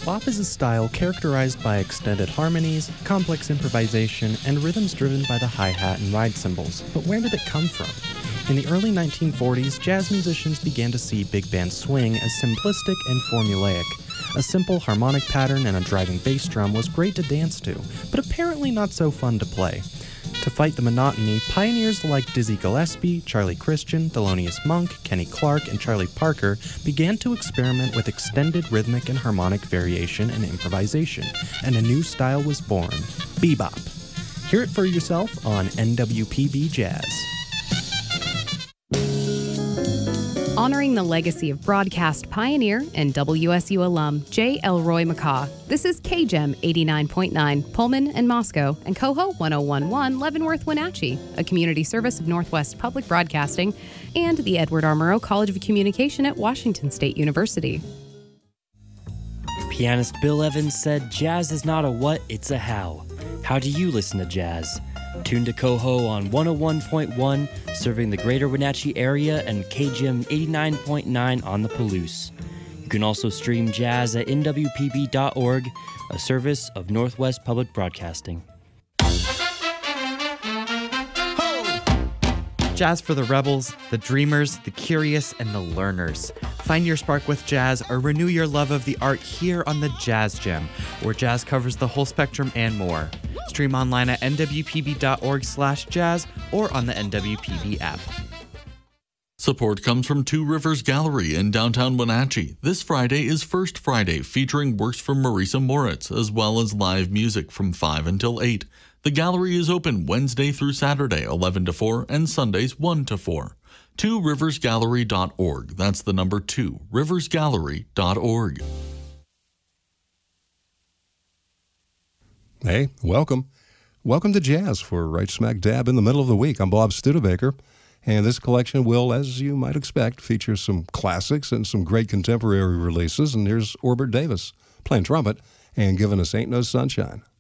Bebop is a style characterized by extended harmonies, complex improvisation, and rhythms driven by the hi-hat and ride cymbals. But where did it come from? In the early 1940s, jazz musicians began to see big band swing as simplistic and formulaic. A simple harmonic pattern and a driving bass drum was great to dance to, but apparently not so fun to play. To fight the monotony, pioneers like Dizzy Gillespie, Charlie Christian, Thelonious Monk, Kenny Clark, and Charlie Parker began to experiment with extended rhythmic and harmonic variation and improvisation, and a new style was born, bebop. Hear it for yourself on NWPB Jazz. Honoring the legacy of broadcast pioneer and WSU alum J. Elroy McCaw, this is KGEM 89.9 Pullman and Moscow and Coho 101.1 Leavenworth, Wenatchee, a community service of Northwest Public Broadcasting and the Edward R. Murrow College of Communication at Washington State University. Pianist Bill Evans said, "Jazz is not a what, it's a how." How do you listen to jazz? Tune to Coho on 101.1, serving the greater Wenatchee area, and KGEM 89.9 on the Palouse. You can also stream jazz at nwpb.org, a service of Northwest Public Broadcasting. Jazz for the rebels, the dreamers, the curious, and the learners. Find your spark with jazz or renew your love of the art here on the Jazz Gym, where jazz covers the whole spectrum and more. Stream online at nwpb.org/jazz or on the NWPB app. Support comes from Two Rivers Gallery in downtown Wenatchee. This Friday is First Friday, featuring works from Marisa Moritz, as well as live music from 5 until 8. The gallery is open Wednesday through Saturday, 11 to 4, and Sundays, 1 to 4. tworiversgallery.org. That's the number 2, riversgallery.org. Hey, welcome. Welcome to Jazz for right smack dab in the middle of the week. I'm Bob Studebaker, and this collection will, as you might expect, feature some classics and some great contemporary releases. And here's Orbert Davis playing trumpet and giving us Ain't No Sunshine.